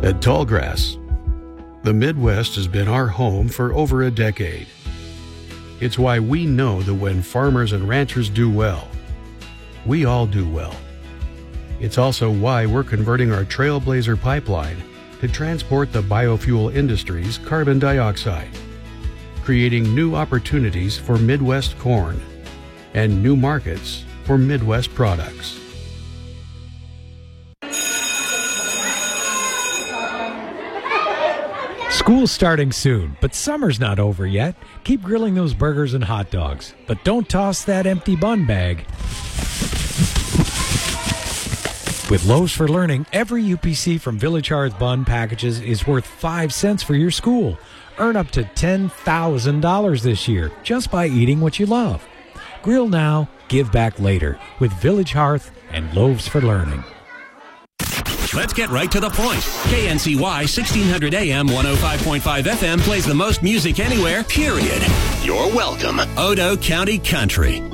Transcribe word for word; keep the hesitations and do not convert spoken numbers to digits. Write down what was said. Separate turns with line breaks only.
At Tallgrass, the Midwest has been our home for over a decade. It's why we know that when farmers and ranchers do well, we all do well. It's also why we're converting our Trailblazer pipeline to transport the biofuel industry's carbon dioxide, creating new opportunities for Midwest corn and new markets for Midwest products.
School's starting soon, but summer's not over yet. Keep grilling those burgers and hot dogs, but don't toss that empty bun bag. With Loaves for Learning, every U P C from Village Hearth bun packages is worth five cents for your school. Earn up to ten thousand dollars this year just by eating what you love. Grill now, give back later with Village Hearth and Loaves for Learning.
Let's get right to the point. K N C Y sixteen hundred A M one oh five point five F M plays the most music anywhere, period. You're welcome. Odo County Country.